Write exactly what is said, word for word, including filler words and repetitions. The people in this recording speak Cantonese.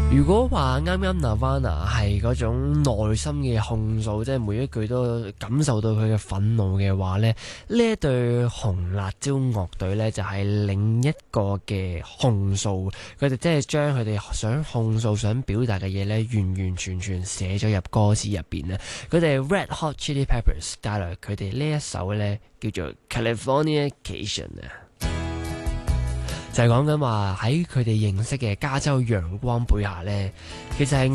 如果話啱啱 Nirvana 係嗰種內心嘅控訴，即係每一句都感受到佢嘅憤怒嘅話咧，呢一隊紅辣椒樂隊呢，就係另一個嘅控訴，佢哋即係將佢哋想控訴、想表達嘅嘢呢，完完全全寫咗入歌詞入邊咧。佢哋 Red Hot Chili Peppers 帶來佢哋呢一首呢，叫做 Californication 啊。就係講緊話喺佢哋認識嘅加州陽光背下呢，其實係